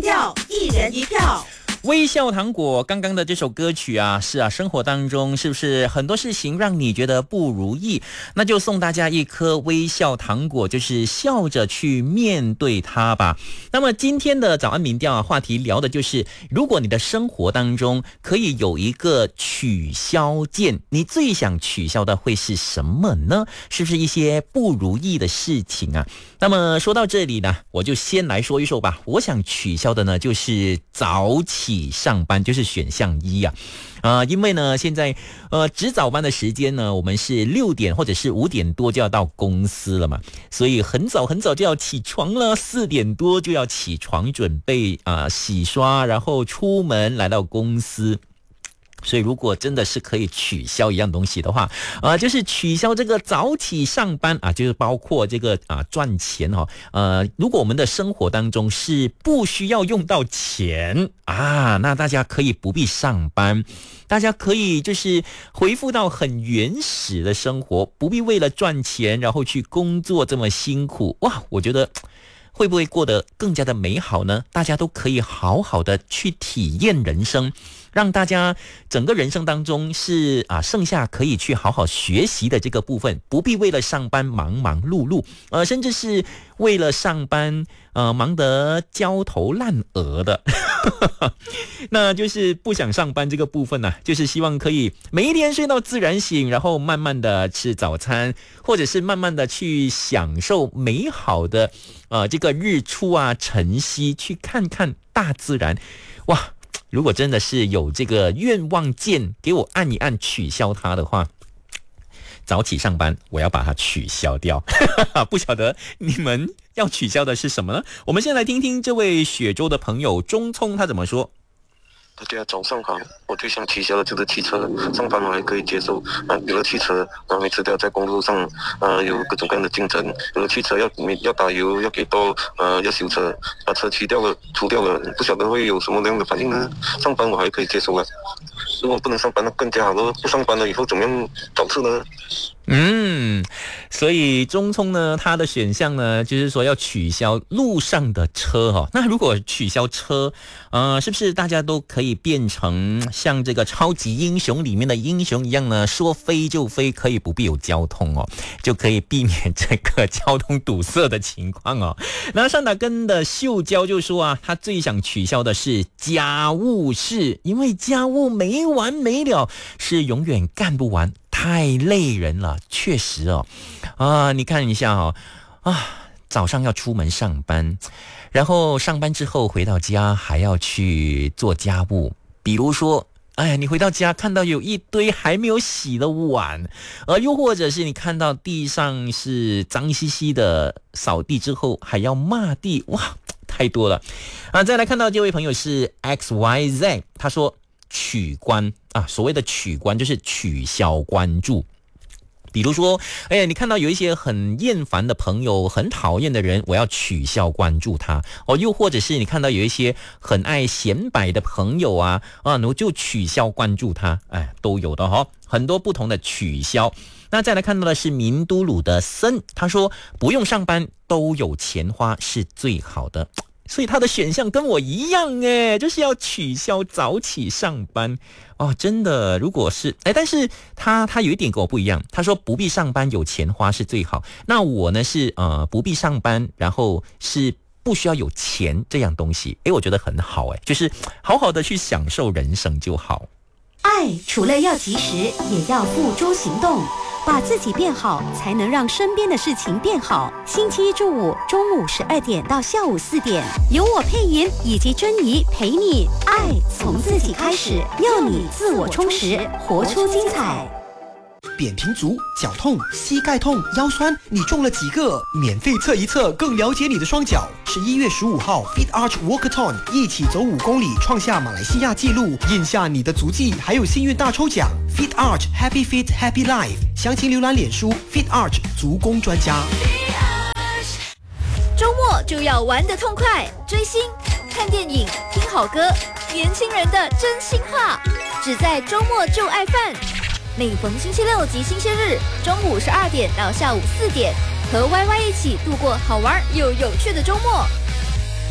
调，一人一票。 微笑糖果刚刚的这首歌曲啊，是啊，生活当中是不是很多事情让你觉得不如意？那就送大家一颗微笑糖果，就是笑着去面对它吧。那么今天的早安民调啊，话题聊的就是，如果你的生活当中可以有一个取消键，你最想取消的会是什么呢？是不是一些不如意的事情啊？那么说到这里呢，我就先来说一说吧。我想取消的呢，就是早起上班，就是选项一啊。因为呢，现在值早班的时间呢，我们是6点或者是5点多就要到公司了嘛，所以很早就要起床了，4点多就要起床准备洗刷，然后出门来到公司。所以如果真的是可以取消一样东西的话，就是取消这个早起上班啊，就是包括这个赚钱如果我们的生活当中是不需要用到钱啊，那大家可以不必上班，大家可以就是恢复到很原始的生活，不必为了赚钱然后去工作这么辛苦。哇，我觉得会不会过得更加的美好呢？大家都可以好好的去体验人生，让大家整个人生当中是剩下可以去好好学习的这个部分，不必为了上班忙忙碌碌，甚至是为了上班忙得焦头烂额的那就是不想上班这个部分呢，就是希望可以每一天睡到自然醒，然后慢慢的吃早餐，或者是慢慢的去享受美好的这个日出啊晨曦，去看看大自然。哇，如果真的是有这个愿望键给我按一按取消它的话，早起上班我要把它取消掉不晓得你们要取消的是什么呢？我们先来听听这位雪州的朋友中聪他怎么说。 大家早上好，我最想取消的就是汽车。上班我还可以接受，有了汽车，然后每次都要在公路上有各种各样的竞争。有了汽车要打油，要给多，要修车，把车除掉了，不晓得会有什么样的反应呢？上班我还可以接受了，如果不能上班那更加好了。不上班了以后怎么样找车呢？ 所以中聪呢，他的选项呢，就是说要取消路上的车那如果取消车，是不是大家都可以变成像这个超级英雄里面的英雄一样呢？说飞就飞，可以不必有交通就可以避免这个交通堵塞的情况那上打根的秀娇就说他最想取消的是家务事，因为家务没完没了，是永远干不完，太累人了。确实你看一下早上要出门上班，然后上班之后回到家还要去做家务，比如说你回到家看到有一堆还没有洗的碗，又或者是你看到地上是脏兮兮的，扫地之后还要抹地，哇，太多了再来看到这位朋友是 XYZ， 他说取关所谓的取关就是取消关注。比如说你看到有一些很厌烦的朋友，很讨厌的人，我要取消关注他又或者是你看到有一些很爱显摆的朋友我就取消关注他，都有的很多不同的取消。那再来看到的是民都鲁的森，他说不用上班都有钱花是最好的，所以他的选项跟我一样就是要取消早起上班真的。如果是但是他有一点跟我不一样，他说不必上班有钱花是最好，那我呢是不必上班，然后是不需要有钱这样东西。我觉得很好就是好好的去享受人生就好。 爱除了要及时，也要付诸行动，把自己变好，才能让身边的事情变好。星期一至五中午12点到下午4点，由我配音以及珍妮陪你爱从自己开始，要你自我充实，活出精彩。 扁平足、脚痛、膝盖痛、腰酸，你中了几个？免费测一测，更了解你的双脚。11月15号 Fit Arch Walkathon 一起走5公里，创下马来西亚纪录，印下你的足迹，还有幸运大抽奖。Fit Arch Happy Fit Happy Life， 详情浏览脸书 Fit Arch 足工专家。 周末就要玩得痛快，追星、看电影、听好歌，年轻人的真心话，只在周末就爱饭。每逢星期六及星期日，中午12点到下午4点，和 YY 一起度过好玩又有趣的周末。